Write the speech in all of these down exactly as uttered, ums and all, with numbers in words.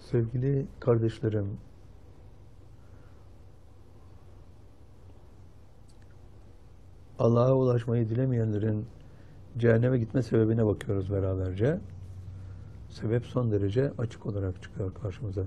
Sevgili kardeşlerim, Allah'a ulaşmayı dilemeyenlerin cehenneme gitme sebebine bakıyoruz beraberce. Sebep son derece açık olarak çıkıyor karşımıza.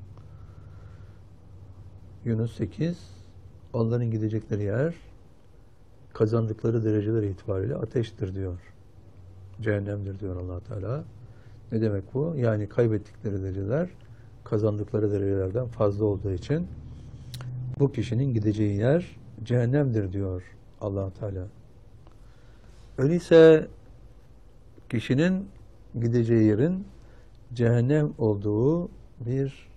Yunus sekiz, onların gidecekleri yer, kazandıkları dereceler itibariyle ateştir diyor. Cehennemdir diyor Allah Teala. Ne demek bu? Yani kaybettikleri dereceler, kazandıkları derecelerden fazla olduğu için bu kişinin gideceği yer cehennemdir diyor Allah Teala. Öyleyse kişinin gideceği yerin cehennem olduğu bir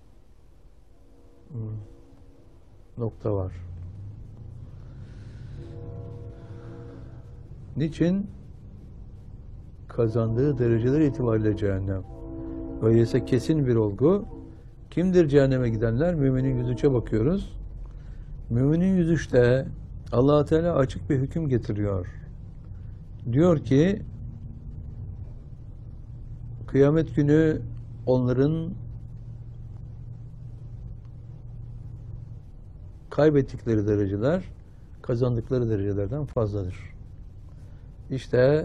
nokta var. Niçin? Kazandığı dereceler itibariyle cehennem. Öyleyse kesin bir olgu. Kimdir cehenneme gidenler? Müminin yüz üçe bakıyoruz. Müminin yüz üçte Allah Teala açık bir hüküm getiriyor. Diyor ki kıyamet günü onların kaybettikleri dereceler kazandıkları derecelerden fazladır. İşte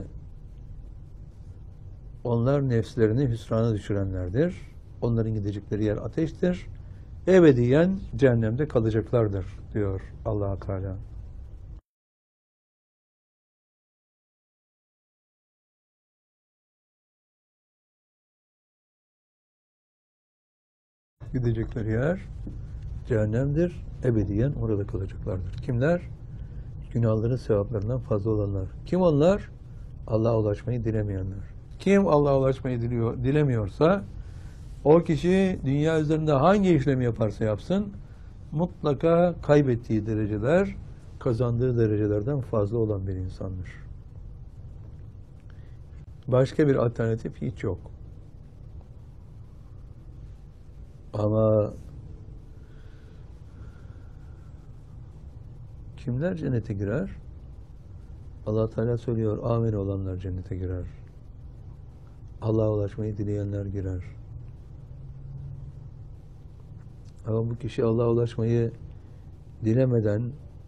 onlar nefslerini hüsrana düşürenlerdir. Onların gidecekleri yer ateştir. Ebediyen cehennemde kalacaklardır diyor Allah Teala. Gidecekleri yer cehennemdir. Ebediyen orada kalacaklardır. Kimler? Günahların sevaplarından fazla olanlar. Kim onlar? Allah'a ulaşmayı dilemeyenler. Kim Allah'a ulaşmayı diliyor, dilemiyorsa o kişi dünya üzerinde hangi işlemi yaparsa yapsın mutlaka kaybettiği dereceler kazandığı derecelerden fazla olan bir insandır. Başka bir alternatif hiç yok. Ama kimler cennete girer? Allah Teala söylüyor, amin olanlar cennete girer. Allah'a ulaşmayı dileyenler girer. Ama bu kişi Allah'a ulaşmayı dilemeden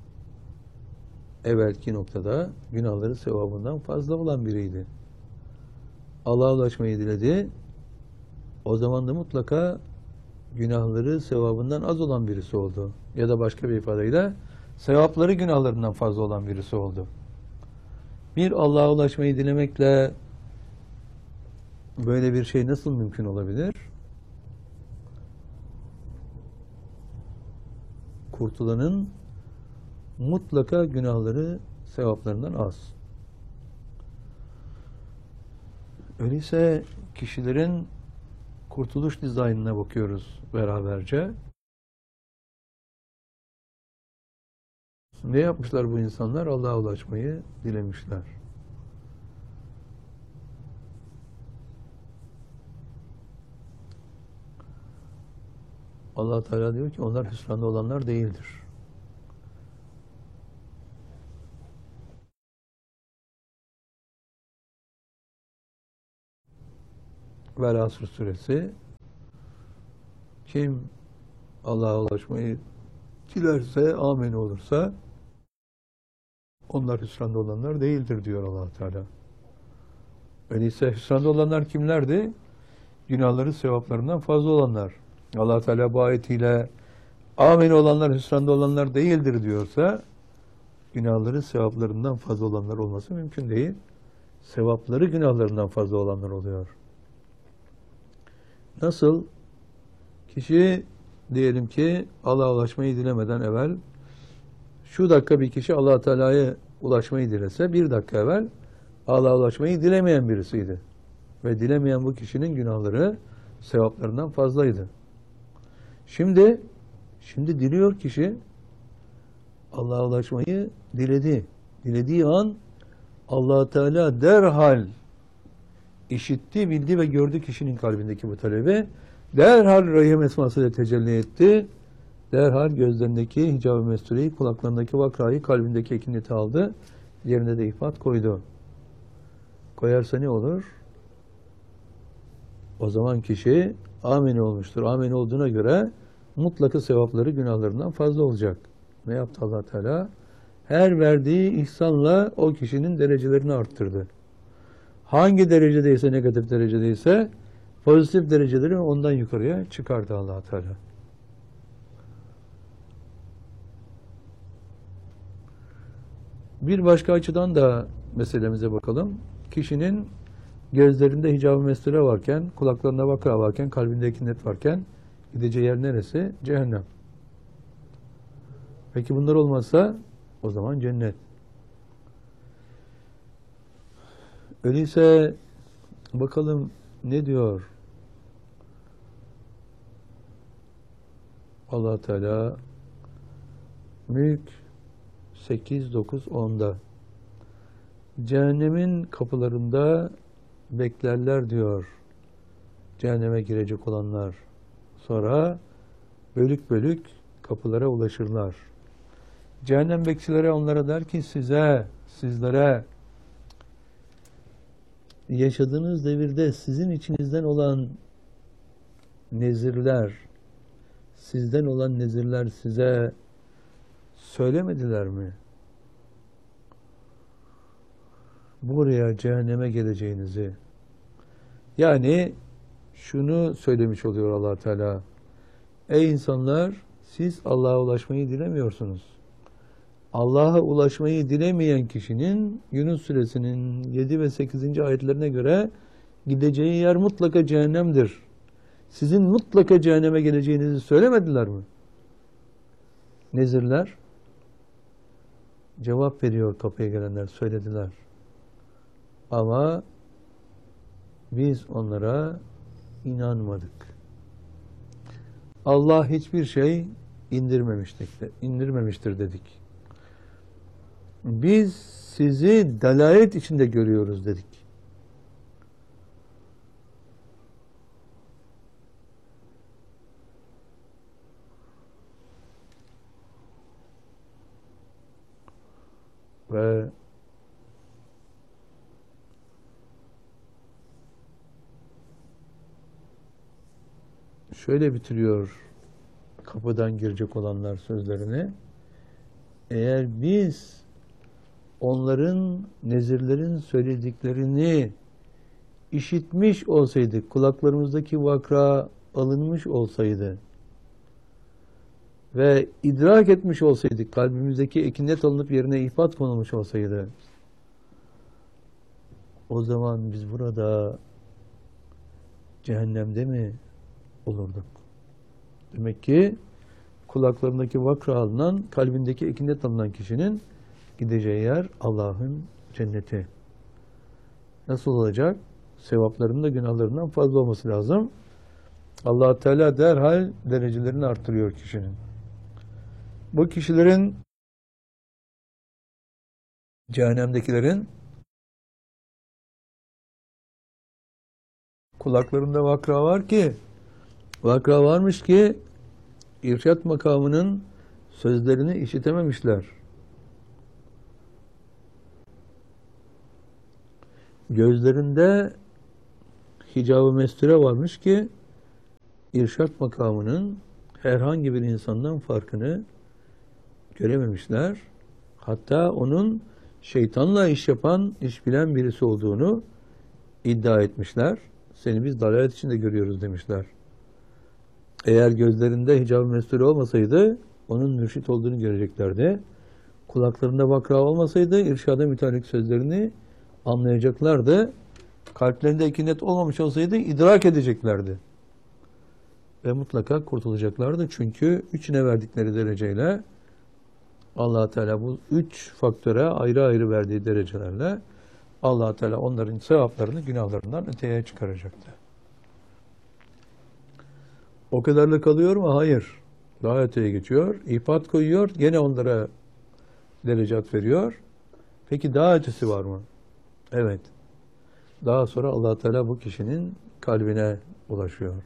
evvelki noktada günahları sevabından fazla olan biriydi. Allah'a ulaşmayı diledi. O zaman da mutlaka günahları sevabından az olan birisi oldu. Ya da başka bir ifadeyle sevapları günahlarından fazla olan birisi oldu. Bir Allah'a ulaşmayı dilemekle böyle bir şey nasıl mümkün olabilir? Kurtulanın mutlaka günahları sevaplarından az. Öyleyse kişilerin kurtuluş dizaynına bakıyoruz beraberce. Ne yapmışlar bu insanlar? Allah'a ulaşmayı dilemişler. Allah Teala diyor ki onlar hüsranda olanlar değildir. Vel-Asr suresi kim Allah'a ulaşmayı dilerse, amin olursa onlar hüsranda olanlar değildir diyor Allah Teala. Öyleyse hüsranda olanlar kimlerdi? Günahları sevaplarından fazla olanlar. Allah Teala bu ayetiyle amin olanlar hüsranda olanlar değildir diyorsa günahları sevaplarından fazla olanlar olması mümkün değil. Sevapları günahlarından fazla olanlar oluyor. Nasıl? Kişi diyelim ki Allah'a ulaşmayı dilemeden evvel şu dakika bir kişi Allah Teala'ya ulaşmayı dilese bir dakika evvel Allah'a ulaşmayı dilemeyen birisiydi. Ve dilemeyen bu kişinin günahları sevaplarından fazlaydı. Şimdi şimdi diliyor kişi Allah'a ulaşmayı diledi. Dilediği an Allah Teala derhal işitti, bildi ve gördü kişinin kalbindeki bu talebi. Derhal Rahim esmasıyla tecelli etti. Derhal gözlerindeki hicab-ı mestureyi, kulaklarındaki vakrayı, kalbindeki ekineti aldı. Yerine de ifat koydu. Koyarsa ne olur? O zaman kişi Amin olmuştur. Amin olduğuna göre mutlaka sevapları günahlarından fazla olacak. Ne yaptı Allah Teala? Her verdiği ihsanla o kişinin derecelerini arttırdı. Hangi derecedeyse, negatif derecedeyse pozitif dereceleri ondan yukarıya çıkardı Allah Teala. Bir başka açıdan da meselemize bakalım. Kişinin gözlerinde hicab-ı mesture varken, kulaklarında vakra varken, kalbinde ikinet varken gideceği yer neresi? Cehennem. Peki bunlar olmazsa o zaman cennet. Öyleyse bakalım ne diyor Allah Teala Mülk sekiz, dokuz, onda cehennemin kapılarında beklerler diyor cehenneme girecek olanlar. Sonra bölük bölük kapılara ulaşırlar. Cehennem bekçileri onlara der ki size, sizlere yaşadığınız devirde sizin içinizden olan nezirler, sizden olan nezirler size söylemediler mi? Buraya cehenneme geleceğinizi. Yani şunu söylemiş oluyor Allah Teala. Ey insanlar, siz Allah'a ulaşmayı dilemiyorsunuz. Allah'a ulaşmayı dilemeyen kişinin Yunus suresinin yedi ve sekizinci ayetlerine göre gideceği yer mutlaka cehennemdir. Sizin mutlaka cehenneme geleceğinizi söylemediler mi? Nezirler cevap veriyor, kapıya gelenler söylediler. Ama biz onlara inanmadık. Allah hiçbir şey indirmemiştir, indirmemiştir dedik. Biz sizi dalalet içinde görüyoruz dedik. Ve şöyle bitiriyor kapıdan girecek olanlar sözlerini. Eğer biz onların, nezirlerin söylediklerini işitmiş olsaydık, kulaklarımızdaki vakra alınmış olsaydı ve idrak etmiş olsaydık, kalbimizdeki ekinet alınıp yerine ihbat konulmuş olsaydı, o zaman biz burada cehennemde mi olurduk? Demek ki kulaklarındaki vakra alınan, kalbindeki ekinet alınan kişinin gideceği yer Allah'ın cenneti. Nasıl olacak? Sevaplarının da günahlarından fazla olması lazım. Allah Teala derhal derecelerini arttırıyor kişinin. Bu kişilerin, cehennemdekilerin kulaklarında vakra var ki, vakra varmış ki irşat makamının sözlerini işitememişler. Gözlerinde hicab-ı mesture varmış ki irşat makamının herhangi bir insandan farkını görememişler. Hatta onun şeytanla iş yapan, iş bilen birisi olduğunu iddia etmişler. Seni biz dalalet içinde görüyoruz demişler. Eğer gözlerinde hicab-ı mesture olmasaydı onun mürşit olduğunu göreceklerdi. Kulaklarında vakra olmasaydı irşada müteallik sözlerini anlayacaklardı. Kalplerinde ekinet olmamış olsaydı idrak edeceklerdi. Ve mutlaka kurtulacaklardı. Çünkü üçüne verdikleri dereceyle Allah Teala bu üç faktöre ayrı ayrı verdiği derecelerle Allah Teala onların sevaplarını günahlarından öteye çıkaracaktı. O kadarla kalıyor mu? Hayır. Daha öteye geçiyor. İhbat koyuyor. Gene onlara derecat veriyor. Peki daha ötesi var mı? Evet. Daha sonra Allah Teala bu kişinin kalbine ulaşıyor.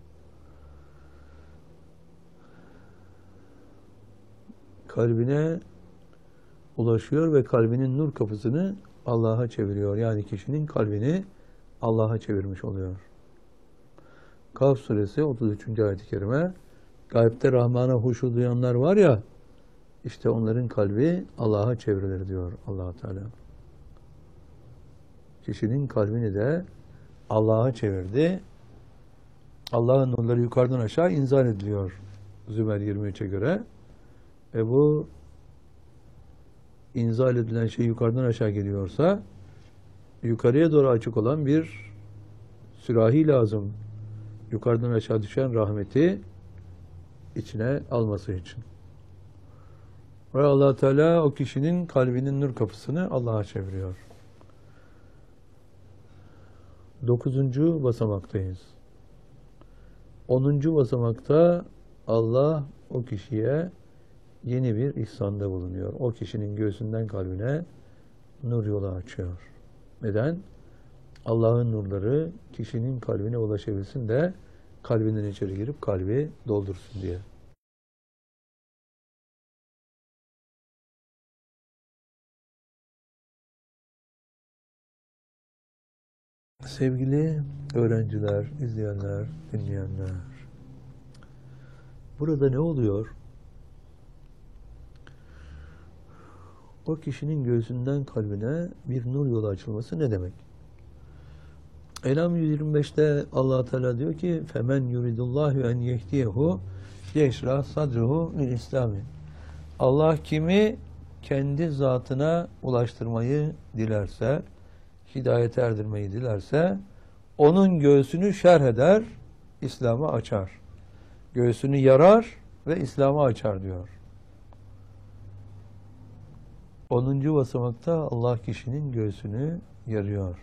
Kalbine ulaşıyor ve kalbinin nur kapısını Allah'a çeviriyor. Yani kişinin kalbini Allah'a çevirmiş oluyor. Kaf suresi otuz üçüncü ayet-i kerime. Gaybte Rahman'a huşu duyanlar var ya, işte onların kalbi Allah'a çevrilir diyor Allah Teala. Kişinin kalbini de Allah'a çevirdi. Allah'ın nurları yukarıdan aşağı inzal ediliyor Zümer yirmi üçe göre. E bu inzal edilen şey yukarıdan aşağı geliyorsa yukarıya doğru açık olan bir sürahi lazım. Yukarıdan aşağı düşen rahmeti içine alması için. Ve Allah Teala o kişinin kalbinin nur kapısını Allah'a çeviriyor. Dokuzuncu basamaktayız. Onuncu basamakta Allah o kişiye yeni bir ihsanda bulunuyor. O kişinin göğsünden kalbine nur yolu açıyor. Neden? Allah'ın nurları kişinin kalbine ulaşabilsin de kalbinden içeri girip kalbi doldursun diye. Sevgili öğrenciler, izleyenler, dinleyenler, burada ne oluyor? O kişinin göğsünden kalbine bir nur yolu açılması ne demek? En'am yüz yirmi beşte Allah Teala diyor ki: "Femen yuridullahu en yehdiyehu yeşrah sadruhu lil İslami." Allah kimi kendi zatına ulaştırmayı dilerse, hidayete erdirmeyi dilerse, onun göğsünü şerh eder, İslam'a açar. Göğsünü yarar ve İslam'a açar diyor. Onuncu basamakta Allah kişinin göğsünü yarıyor.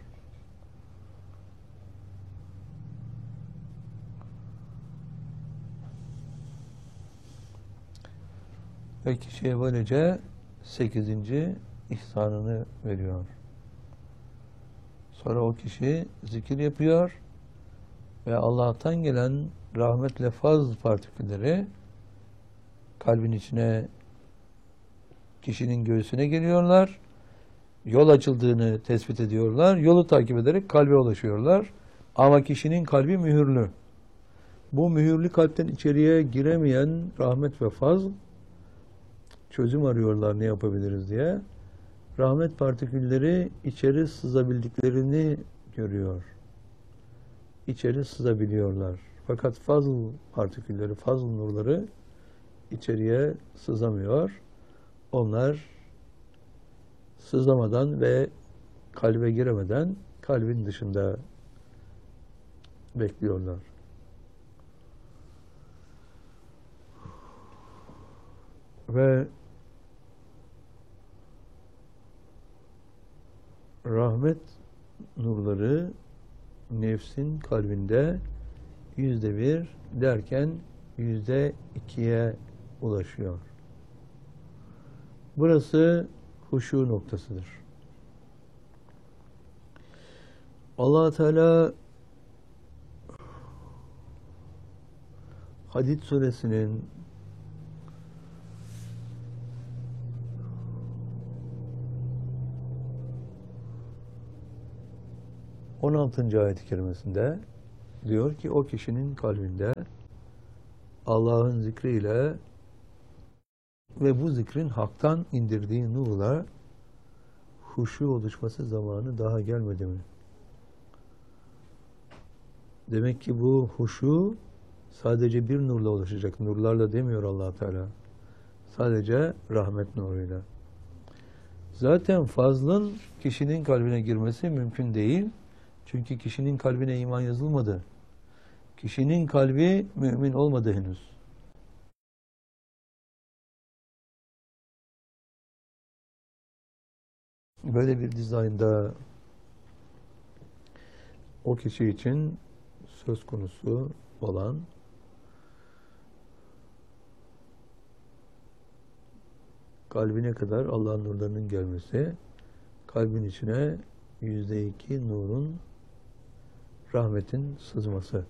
Ve kişiye böylece sekizinci ihsanını veriyor. Sonra o kişi zikir yapıyor ve Allah'tan gelen rahmetle faz partikülleri kalbin içine, kişinin göğsüne geliyorlar. Yol açıldığını tespit ediyorlar. Yolu takip ederek kalbe ulaşıyorlar. Ama kişinin kalbi mühürlü. Bu mühürlü kalpten içeriye giremeyen rahmet ve faz çözüm arıyorlar ne yapabiliriz diye. Rahmet partikülleri içeri sızabildiklerini görüyor. İçeri sızabiliyorlar. Fakat fazl partikülleri, fazl nurları içeriye sızamıyor. Onlar sızlamadan ve kalbe giremeden kalbin dışında bekliyorlar. Ve rahmet nurları nefsin kalbinde yüzde bir derken yüzde ikiye ulaşıyor. Burası huşu noktasıdır. Allah Teala Hadid suresinin on altıncı ayet-i kerimesinde diyor ki o kişinin kalbinde Allah'ın zikriyle ve bu zikrin haktan indirdiği nurla huşu oluşması zamanı daha gelmedi mi? Demek ki bu huşu sadece bir nurla oluşacak. Nurlarla demiyor Allah Teala. Sadece rahmet nuruyla. Zaten fazlın kişinin kalbine girmesi mümkün değil. Çünkü kişinin kalbine iman yazılmadı. Kişinin kalbi mümin olmadı henüz. Böyle bir dizaynda o kişi için söz konusu olan kalbine kadar Allah'ın nurlarının gelmesi, kalbin içine yüzde iki nurun, rahmetin sızması.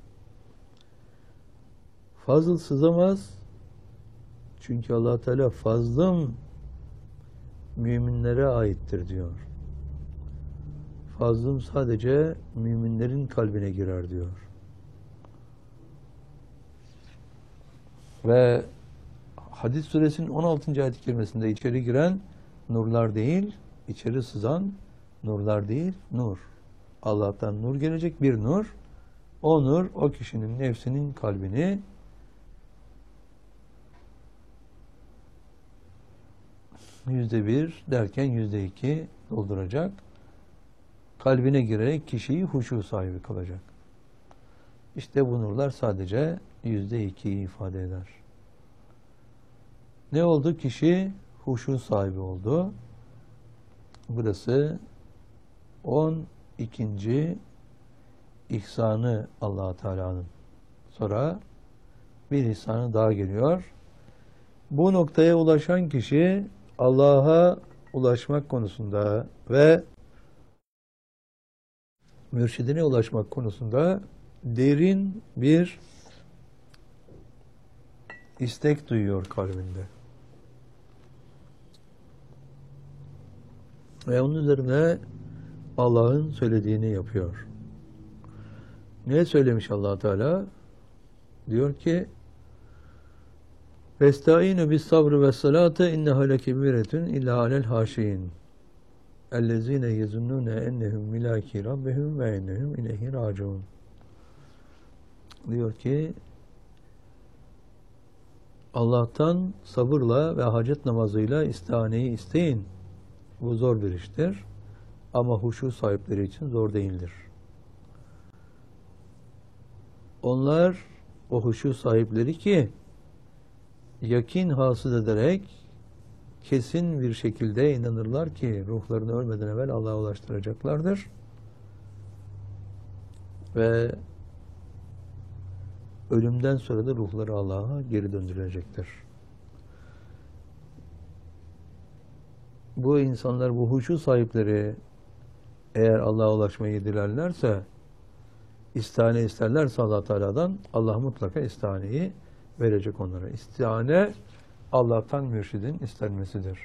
Fazıl sızamaz. Çünkü Allah Teala fazlım müminlere aittir diyor. Fazlım sadece müminlerin kalbine girer diyor. Ve Hadid suresinin on altıncı ayet-i kerimesinde içeri giren nurlar değil, içeri sızan nurlar değil, nur. Allah'tan nur gelecek bir nur. O nur o kişinin nefsinin kalbini yüzde bir derken yüzde iki dolduracak. Kalbine girerek kişiyi huşu sahibi kılacak. İşte bu nurlar sadece yüzde ikiyi ifade eder. Ne oldu? Kişi huşu sahibi oldu. Burası on ikinci ihsanı Allah Teala'nın. Sonra bir ihsanı daha geliyor. Bu noktaya ulaşan kişi Allah'a ulaşmak konusunda ve mürşidine ulaşmak konusunda derin bir istek duyuyor kalbinde. Ve onun üzerine Allah'ın söylediğini yapıyor. Ne söylemiş Allah Teala? Diyor ki: "Vestaînü bis sabr ve salate inneha lekebiretun illa alel haşin. Ellezîne yezunnûne ennehum milâki rabbihim ve ennehum ileyhi râciûn." Diyor ki Allah'tan sabırla ve hacet namazıyla istihaneyi isteyin. Bu zor bir iştir. Ama huşu sahipleri için zor değildir. Onlar o huşu sahipleri ki yakin hasıl ederek kesin bir şekilde inanırlar ki ruhlarını ölmeden evvel Allah'a ulaştıracaklardır. Ve ölümden sonra da ruhları Allah'a geri döndürülecektir. Bu insanlar, bu huşu sahipleri eğer Allah'a ulaşmayı dilerlerse, istihane isterlerse Allah Teala'dan, Allah mutlaka istihaneyi verecek onlara. İstihane Allah'tan mürşidin istenmesidir.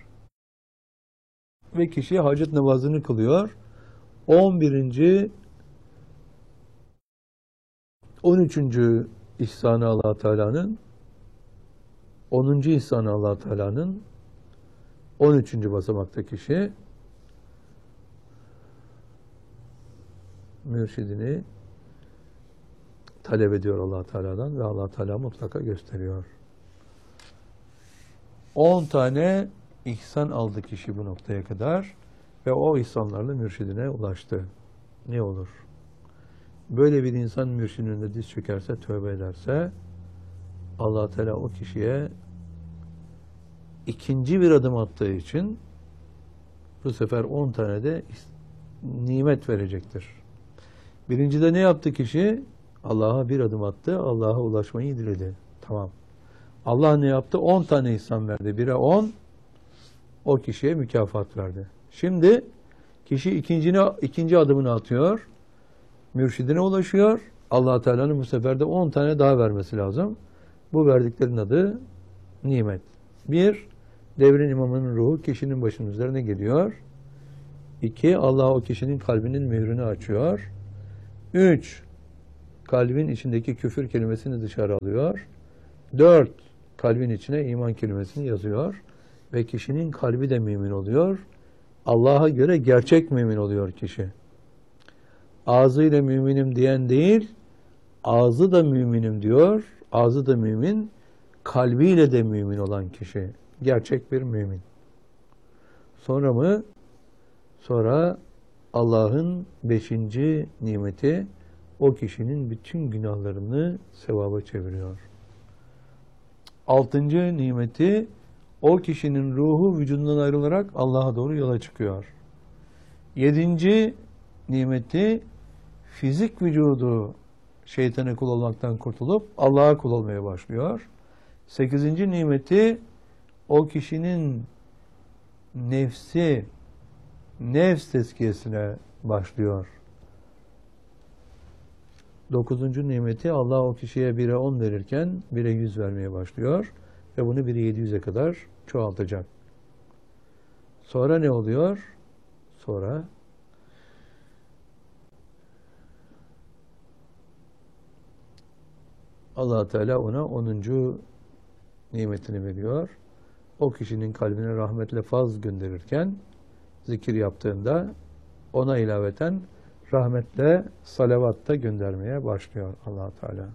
Ve kişi hacet namazını kılıyor. on birinci on üçüncü ihsanı Allah Teala'nın, onuncu ihsanı Allah Teala'nın on üçüncü basamakta kişi mürşidini talep ediyor Allah Teala'dan ve Allah Teala mutlaka gösteriyor. on tane ihsan aldı kişi bu noktaya kadar ve o ihsanlarla mürşidine ulaştı. Ne olur? Böyle bir insan mürşidinin önünde diz çökerse, tövbe ederse Allah Teala o kişiye ikinci bir adım attığı için bu sefer on tane de nimet verecektir. Birincide ne yaptı kişi? Allah'a bir adım attı, Allah'a ulaşmayı diledi. Tamam. Allah ne yaptı? On tane ihsan verdi. Bire on, o kişiye mükafat verdi. Şimdi kişi ikincine, ikinci adımını atıyor, mürşidine ulaşıyor. Allah Teala'nın bu sefer de on tane daha vermesi lazım. Bu verdiklerin adı nimet. Bir, devrin imamının ruhu kişinin başının üzerine geliyor. İki, Allah o kişinin kalbinin mührünü açıyor. Üç, kalbin içindeki küfür kelimesini dışarı alıyor. Dört, kalbin içine iman kelimesini yazıyor. Ve kişinin kalbi de mümin oluyor. Allah'a göre gerçek mümin oluyor kişi. Ağzıyla müminim diyen değil, ağzı da müminim diyor. Ağzı da mümin, kalbiyle de mümin olan kişi. Gerçek bir mümin. Sonra mı? Sonra Allah'ın beşinci nimeti o kişinin bütün günahlarını sevaba çeviriyor. Altıncı nimeti o kişinin ruhu vücudundan ayrılarak Allah'a doğru yola çıkıyor. Yedinci nimeti fizik vücudu şeytana kul olmaktan kurtulup Allah'a kul olmaya başlıyor. Sekizinci nimeti o kişinin nefsi, nefs tezkiyesine başlıyor. Dokuzuncu nimeti Allah o kişiye bire on verirken bire yüz vermeye başlıyor. Ve bunu bire yedi yüze kadar çoğaltacak. Sonra ne oluyor? Sonra Allah Teala ona onuncu nimetini veriyor. O kişinin kalbine rahmetle faz gönderirken zikir yaptığında ona ilaveten rahmetle salavat da göndermeye başlıyor Allah Teala.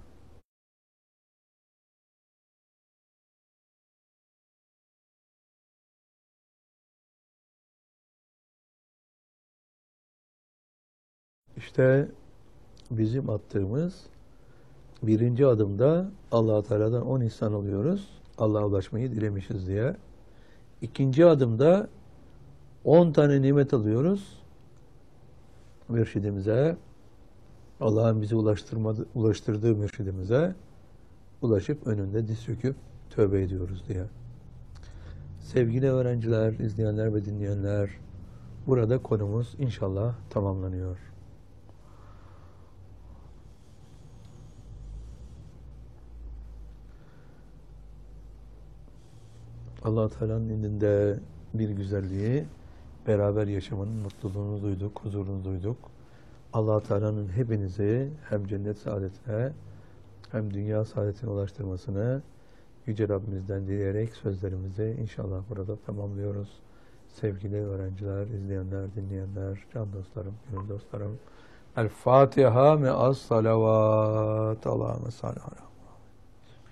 İşte bizim attığımız birinci adımda Allah Teala'dan on ihsan alıyoruz. Allah'a ulaşmayı dilemişiz diye. İkinci adımda on tane nimet alıyoruz. Mürşidimize, Allah'ın bizi ulaştırmadı, ulaştırdığı mürşidimize ulaşıp önünde diz çöküp tövbe ediyoruz diye. Sevgili öğrenciler, izleyenler ve dinleyenler, burada konumuz inşallah tamamlanıyor. Allah Teala'nın indinde bir güzelliği, beraber yaşamanın mutluluğunu duyduk, huzurunu duyduk. Allah Teala'nın hepinizi hem cennet saadetine hem dünya saadetine ulaştırmasını Yüce Rabbimizden dileyerek sözlerimizi inşallah burada tamamlıyoruz. Sevgili öğrenciler, izleyenler, dinleyenler, can dostlarım, gönül dostlarım. El Fatiha me'as salavat. Allahümme salli ala.